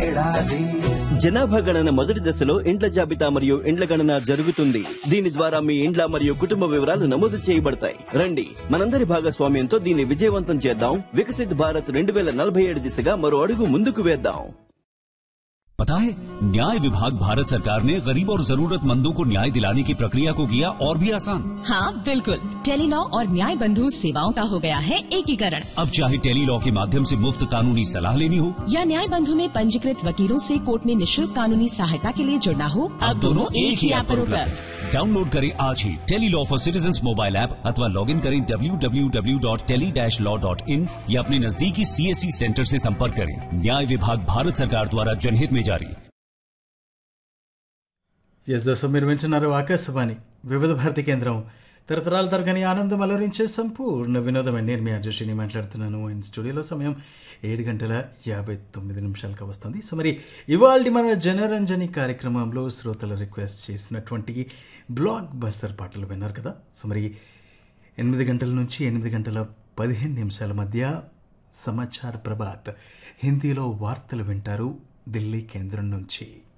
ఏడాది జనాభా గణన మొదటి దశలో ఇండ్ల జాబితా మరియు ఇండ్ల గణన జరుగుతుంది. దీని ద్వారా మీ ఇండ్ల మరియు కుటుంబ వివరాలు నమోదు చేయబడతాయి. రండి, మనందరి భాగస్వామ్యంతో దీన్ని విజయవంతం చేద్దాం. వికసిత్ భారత్ 2047 దిశగా మరో అడుగు ముందుకు వేద్దాం. पता है, न्याय विभाग भारत सरकार ने गरीब और जरूरतमंदों को न्याय दिलाने की प्रक्रिया को किया और भी आसान। हाँ बिल्कुल, टेलीलॉ और न्याय बंधु सेवाओं का हो गया है एकीकरण। अब चाहे टेलीलॉ के माध्यम से मुफ्त कानूनी सलाह लेनी हो या न्याय बंधु में पंजीकृत वकीलों से कोर्ट में निःशुल्क कानूनी सहायता के लिए जुड़ना हो, अब दोनों एक ही ऐप पर उपलब्ध। डाउनलोड करें आज ही Tele-Law for citizens mobile app अथवा लॉग इन करें www.tele-law.in या अपने नजदीकी CSC सेंटर से संपर्क करें। न्याय विभाग भारत सरकार द्वारा जनहित में जारी। ఎస్ దోస్తు, మీరు వింటున్నారు ఆకాశవాణి వివిధ భారతి కేంద్రం. తరతరాల తరగని ఆనందం అలరించే సంపూర్ణ వినోదం. నేను మీ అర్జుషిని మాట్లాడుతున్నాను. అండ్ స్టూడియోలో సమయం 7:59 వస్తుంది. సో మరి ఇవాళ మన జనరంజని కార్యక్రమంలో శ్రోతలు రిక్వెస్ట్ చేసినటువంటి బ్లాక్ బస్టర్ పాటలు విన్నారు కదా. సో మరి 8 గంటల నుంచి 8:15 మధ్య సమాచార్ ప్రభాత్ హిందీలో వార్తలు వింటారు ఢిల్లీ కేంద్రం నుంచి.